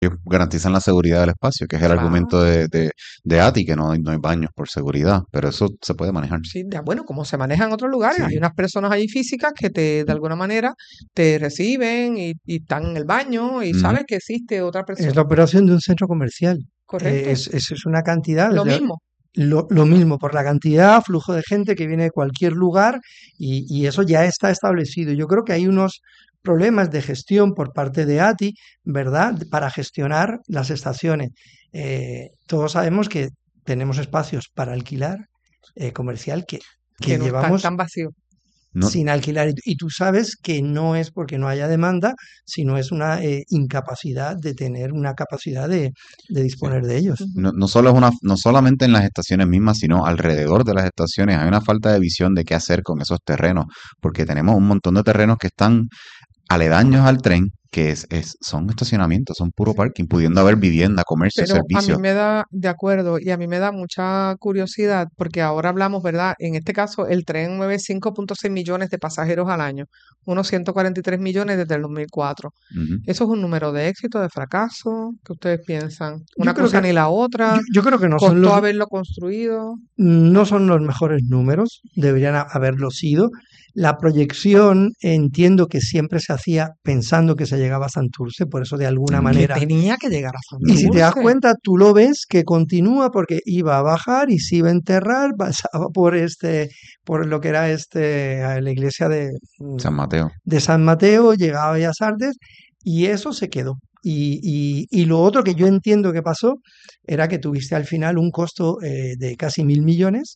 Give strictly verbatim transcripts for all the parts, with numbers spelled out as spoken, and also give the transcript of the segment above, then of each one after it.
ellos garantizan la seguridad del espacio, que es el Claro. argumento de, de, de A T I, que no hay, no hay baños por seguridad, pero eso se puede manejar. Sí, de- bueno, como se maneja en otros lugares, hay Sí. unas personas allí físicas que te, de alguna manera, te reciben y, y están en el baño y Ujú. sabes que existe otra Es la persona. operación de un centro comercial. Eh, Correcto. es, es, es una cantidad, Lo desde, mismo. lo, lo mismo, por la cantidad, flujo de gente que viene de cualquier lugar y, y eso ya está establecido. Yo creo que hay unos problemas de gestión por parte de A T I, ¿verdad?, para gestionar las estaciones. Eh, todos sabemos que tenemos espacios para alquilar eh, comercial que, que Que no están llevamos tan vacíos. No, sin alquilar. Y tú y tú sabes que no es porque no haya demanda, sino es una eh, incapacidad de tener una capacidad de, de sí. disponer de ellos. Ujú. No, no solo es una, no solamente en las estaciones mismas, sino alrededor de las estaciones hay una falta de visión de qué hacer con esos terrenos, porque tenemos un montón de terrenos que están aledaños al tren, que es, es- son estacionamientos, son puro Sí. parking, pudiendo haber vivienda, comercio, Pero a mí servicio. me da, de acuerdo, y a mí me da mucha curiosidad, porque ahora hablamos, ¿verdad? En este caso, el tren mueve cinco punto seis millones de pasajeros al año, unos ciento cuarenta y tres millones desde el dos mil cuatro. Ujú. ¿Eso es un número de éxito, de fracaso? ¿Qué ustedes piensan? Yo Una creo cosa que, ni la yo, otra. yo creo que no son ¿Costó los, haberlo construido? no son los mejores números, deberían ha- haberlo sido. La proyección entiendo que siempre se hacía pensando que se llegaba a Santurce, por eso de alguna Ujú. Que manera. tenía que llegar a Y si te das Santurce. cuenta, tú lo ves que continúa porque iba a bajar y se iba a enterrar, pasaba por este, por lo que era este, a la iglesia de, San mm, Mateo. de San Mateo, llegaba a Bellas Artes y eso se quedó. Y, y- y lo otro que yo entiendo que pasó era que tuviste al final un costo eh, de casi mil millones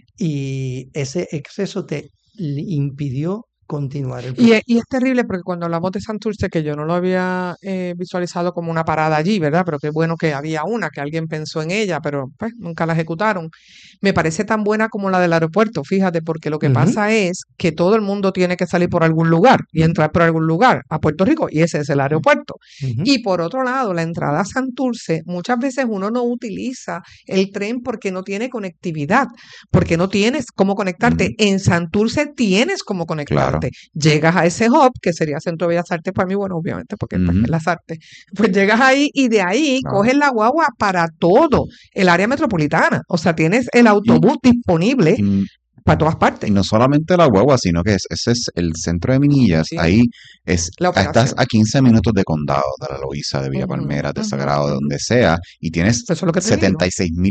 y ese exceso te li- impidió continuar el Y es, proyecto. y es terrible porque cuando hablamos de Santurce, que yo no lo había eh, visualizado como una parada allí, ¿verdad? Pero qué bueno que había una, que alguien pensó en ella, pero pues nunca la ejecutaron. Me parece tan buena como la del aeropuerto, fíjate, porque lo que Ujú, pasa es que todo el mundo tiene que salir por algún lugar y entrar por algún lugar a Puerto Rico, y ese es el aeropuerto. ujú, Y por otro lado, la entrada a Santurce, muchas veces uno no utiliza el tren porque no tiene conectividad, porque no tienes cómo conectarte. Ujú. En Santurce tienes cómo Claro. conectarte. Llegas a ese hub, que sería Centro de Bellas Artes para mí, bueno, obviamente, porque pues, Ujú. es las artes. Pues llegas ahí y de ahí Claro. coges la guagua para todo el área metropolitana. O sea, tienes el Y, autobús disponible y, para todas y partes. no solamente la guagua, sino que es, ese es el centro de Minillas. Sí, Ahí es, la estás operación. a quince minutos de Condado, de La Loíza, de Villa Ujú, Palmera, de ujú, Sagrado, de ujú. donde sea, y tienes Eso es lo que te digo. setenta y seis mil